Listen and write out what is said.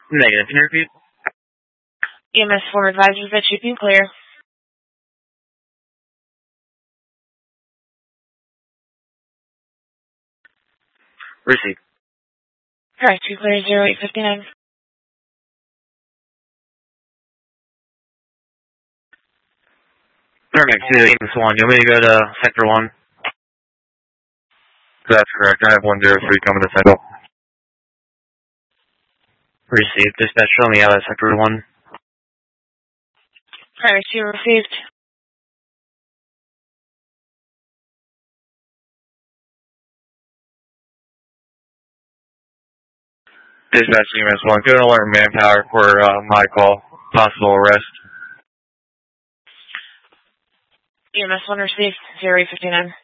Negative. Can you repeat? EMS form advisors that shipping clear. Received. Correct, you clear 0859. Perfect. To EMS 1. You want me to go to Sector 1? That's correct. I have 103 coming to Sector. Received. Dispatch, show me out of Sector 1. Correct, you received. Dispatch EMS 1. Go to alert manpower for my call. Possible arrest. EMS 1 received 0859.